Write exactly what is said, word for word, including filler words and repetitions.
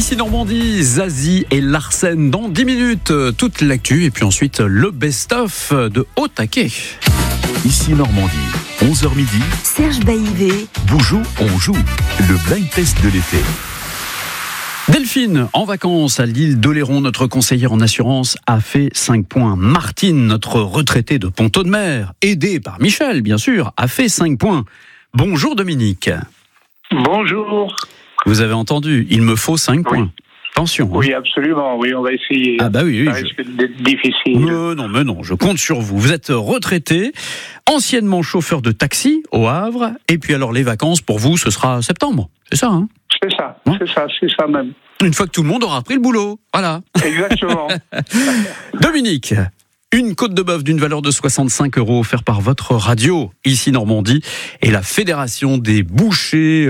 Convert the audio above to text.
Ici Normandie, Zazie et Larsen dans dix minutes, toute l'actu et puis ensuite le best-of de Haut Taquet. Ici Normandie, onze heures midi. Serge Baïvé. Boujou, on joue. Le blind test de l'été. Delphine, en vacances à l'île d'Oléron, notre conseillère en assurance, a fait cinq points. Martine, notre retraitée de Pont-Audemer, aidée par Michel, bien sûr, a fait cinq points. Bonjour Dominique. Bonjour. Vous avez entendu, il me faut cinq Oui. points. Attention. Oui, absolument. Oui, on va essayer. Ah bah oui, oui. Ça je- risque d'être difficile. Mais non, mais non, je compte sur vous. Vous êtes retraité, anciennement chauffeur de taxi au Havre, et puis alors les vacances pour vous, ce sera septembre. C'est ça, hein ? C'est ça, Ouais. c'est ça, c'est ça même. Une fois que tout le monde aura repris le boulot. Voilà. Exactement. Dominique, une côte de bœuf d'une valeur de soixante-cinq euros offerte par votre radio, ici Normandie, et la Fédération des bouchers